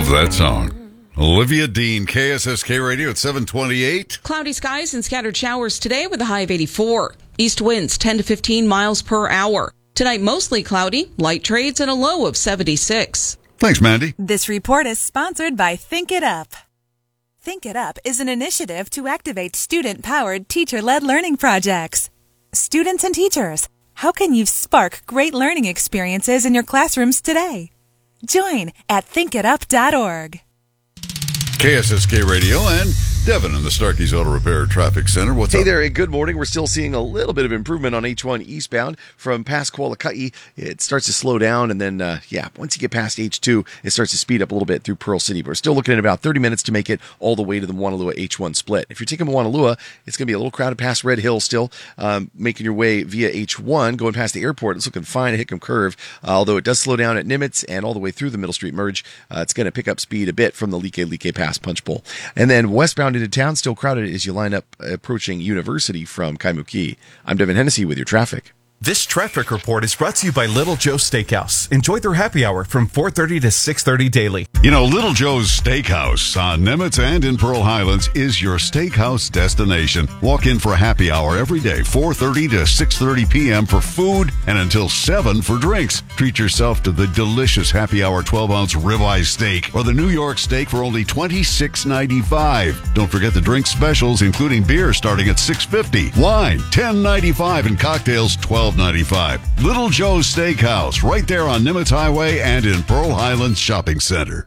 that song. Olivia Dean, KSSK Radio at 728. Cloudy skies and scattered showers today with a high of 84. East winds 10 to 15 miles per hour. Tonight, mostly cloudy, light trades, and a low of 76. Thanks, Mandy. This report is sponsored by Think It Up. Think It Up is an initiative to activate student-powered, teacher-led learning projects. Students and teachers, how can you spark great learning experiences in your classrooms today? Join at thinkitup.org. KSSK Radio and Devin in the Starkey's Auto Repair Traffic Center. What's up? Hey there, good morning. We're still seeing a little bit of improvement on H1 eastbound from past Qualaka'i. It starts to slow down, and then, once you get past H2, it starts to speed up a little bit through Pearl City. But we're still looking at about 30 minutes to make it all the way to the Moanalua H1 split. If you're taking Moanalua, it's going to be a little crowded past Red Hill still, making your way via H1, going past the airport. It's looking fine at Hickam Curve, although it does slow down at Nimitz and all the way through the Middle Street Merge. It's going to pick up speed a bit from the Like Pass Punch Bowl. And then westbound into town, still crowded as you line up approaching University from Kaimuki. I'm Devin Hennessy with your traffic. This traffic report is brought to you by Little Joe's Steakhouse. Enjoy their happy hour from 4:30 to 6:30 daily. You know, Little Joe's Steakhouse on Nimitz and in Pearl Highlands is your steakhouse destination. Walk in for a happy hour every day, 4:30 to 6:30 p.m. for food and until 7 for drinks. Treat yourself to the delicious happy hour 12-ounce ribeye steak or the New York steak for only $26.95. Don't forget the drink specials, including beer starting at $6.50, wine $10.95, and cocktails $12.95. Little Joe's Steakhouse, right there on Nimitz Highway and in Pearl Highlands Shopping Center.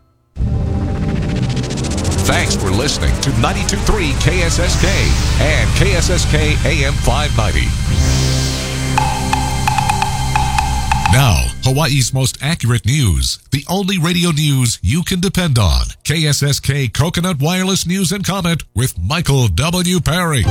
Thanks for listening to 92.3 KSSK and KSSK AM 590. Now, Hawaii's most accurate news. The only radio news you can depend on. KSSK Coconut Wireless News and Comment with Michael W. Perry.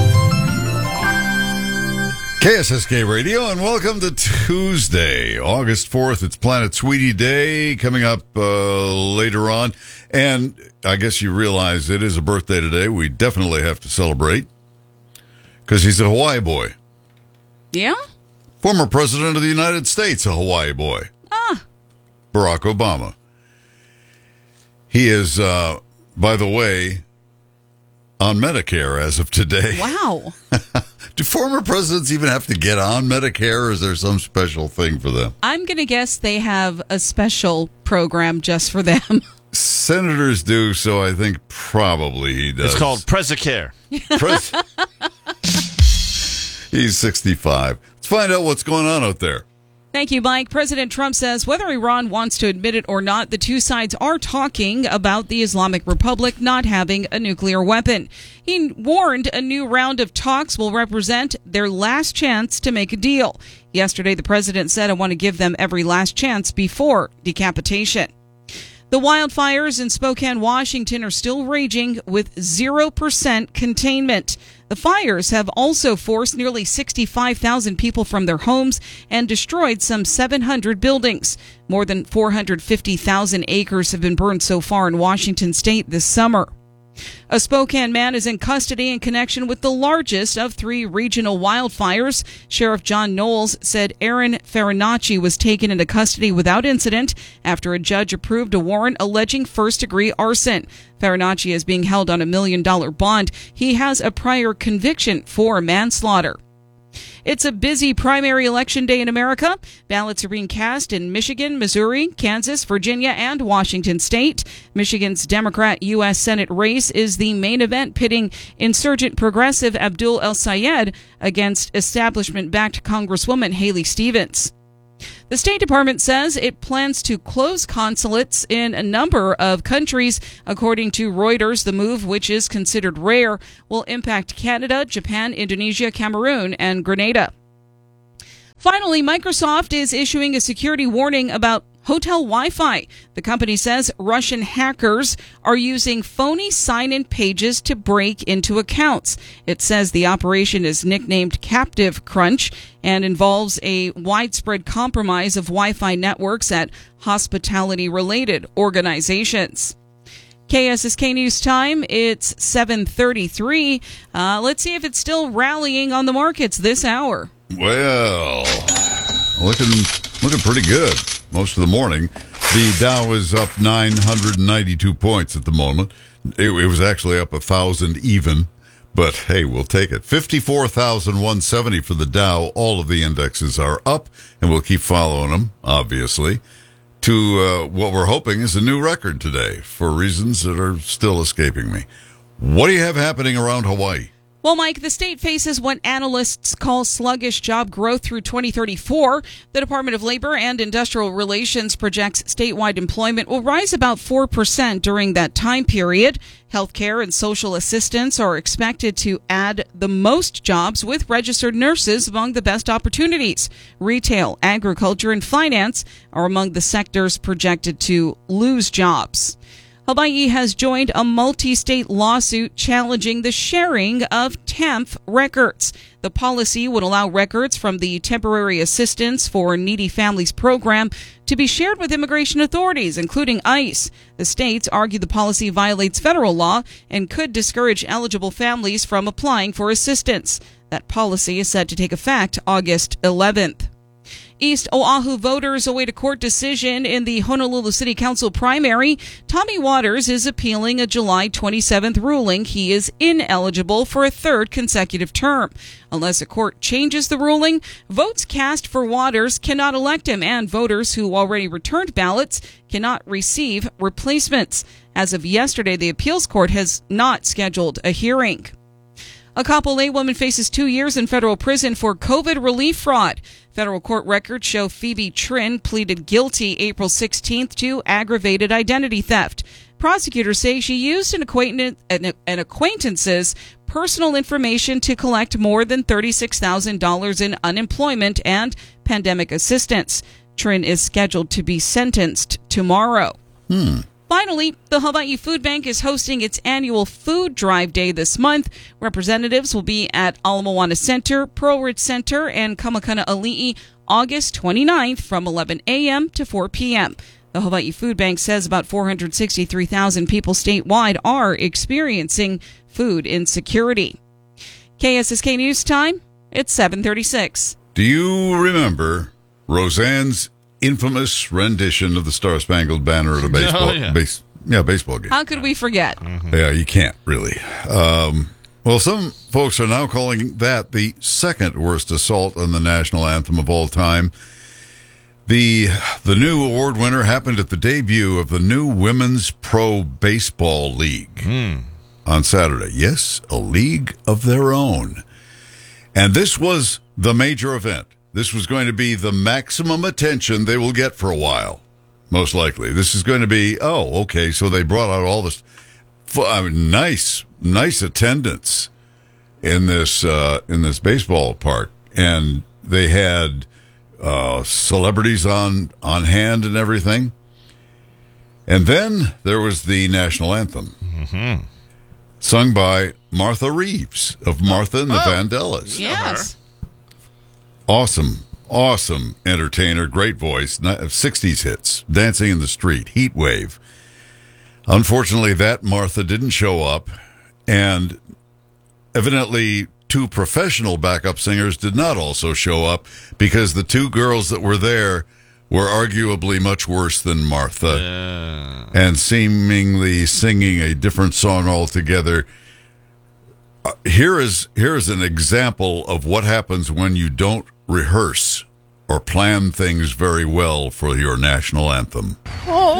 KSSK Radio, and welcome to Tuesday, August 4th. It's Planet Sweetie Day coming up later on. And I guess you realize it is a birthday today. We definitely have to celebrate because he's a Hawaii boy. Yeah? Former President of the United States, a Hawaii boy. Barack Obama. He is, by the way, on Medicare as of today. Wow. Do former presidents even have to get on Medicare, or is there some special thing for them? I'm going to guess they have a special program just for them. Senators do, so I think probably he does. It's called Presicare. He's 65. Let's find out what's going on out there. Thank you, Mike. President Trump says whether Iran wants to admit it or not, the two sides are talking about the Islamic Republic not having a nuclear weapon. He warned a new round of talks will represent their last chance to make a deal. Yesterday, the president said, "I want to give them every last chance before decapitation." The wildfires in Spokane, Washington are still raging with 0% containment. The fires have also forced nearly 65,000 people from their homes and destroyed some 700 buildings. More than 450,000 acres have been burned so far in Washington state this summer. A Spokane man is in custody in connection with the largest of 3 regional wildfires. Sheriff John Knowles said Aaron Farinacci was taken into custody without incident after a judge approved a warrant alleging first-degree arson. Farinacci is being held on $1 million bond. He has a prior conviction for manslaughter. It's a busy primary election day in America. Ballots are being cast in Michigan, Missouri, Kansas, Virginia, and Washington state. Michigan's Democrat U.S. Senate race is the main event, pitting insurgent progressive Abdul El-Sayed against establishment-backed Congresswoman Haley Stevens. The State Department says it plans to close consulates in a number of countries. According to Reuters, the move, which is considered rare, will impact Canada, Japan, Indonesia, Cameroon, and Grenada. Finally, Microsoft is issuing a security warning about hotel Wi-Fi. The company says Russian hackers are using phony sign-in pages to break into accounts. It says the operation is nicknamed Captive Crunch and involves a widespread compromise of Wi-Fi networks at hospitality-related organizations. KSSK News Time, it's 7:33. Let's see if it's still rallying on the markets this hour. Well, looking pretty good most of the morning. The Dow is up 992 points at the moment. It was actually up 1,000 even, but hey, we'll take it. 54,170 for the Dow. All of the indexes are up, and we'll keep following them, obviously, to what we're hoping is a new record today for reasons that are still escaping me. What do you have happening around Hawaii? Well, Mike, the state faces what analysts call sluggish job growth through 2034. The Department of Labor and Industrial Relations projects statewide employment will rise about 4% during that time period. Healthcare and social assistance are expected to add the most jobs, with registered nurses among the best opportunities. Retail, agriculture, and finance are among the sectors projected to lose jobs. Hawaii has joined a multi-state lawsuit challenging the sharing of TAMF records. The policy would allow records from the Temporary Assistance for Needy Families program to be shared with immigration authorities, including ICE. The states argue the policy violates federal law and could discourage eligible families from applying for assistance. That policy is set to take effect August 11th. East Oahu voters await a court decision in the Honolulu City Council primary. Tommy Waters is appealing a July 27th ruling. He is ineligible for a third consecutive term. Unless a court changes the ruling, votes cast for Waters cannot elect him, and voters who already returned ballots cannot receive replacements. As of yesterday, the appeals court has not scheduled a hearing. A Kapolei woman faces 2 years in federal prison for COVID relief fraud. Federal court records show Phoebe Trin pleaded guilty April 16th to aggravated identity theft. Prosecutors say she used an acquaintance's personal information to collect more than $36,000 in unemployment and pandemic assistance. Trin is scheduled to be sentenced tomorrow. Finally, the Hawaii Food Bank is hosting its annual Food Drive Day this month. Representatives will be at Ala Moana Center, Pearl Ridge Center, and Kamakana Ali'i August 29th from 11 a.m. to 4 p.m. The Hawaii Food Bank says about 463,000 people statewide are experiencing food insecurity. KSSK News Time, it's 7:36. Do you remember Roseanne's infamous rendition of the Star-Spangled Banner at a baseball game? How could we forget? Yeah, you can't really. Well, some folks are now calling that the second worst assault on the national anthem of all time. The new award winner happened at the debut of the new Women's Pro Baseball League on Saturday. Yes, a league of their own. And this was the major event. This was going to be the maximum attention they will get for a while, most likely. This is going to be, so they brought out all this nice attendance in this baseball park, and they had celebrities on hand and everything. And then there was the national anthem, sung by Martha Reeves of Martha and the Vandellas. Yes. Awesome entertainer, great voice, 60s hits, Dancing in the Street, Heat Wave. Unfortunately, that Martha didn't show up, and evidently 2 professional backup singers did not also show up, because the 2 girls that were there were arguably much worse than Martha, and seemingly singing a different song altogether. Here is an example of what happens when you don't rehearse or plan things very well for your national anthem. Oh,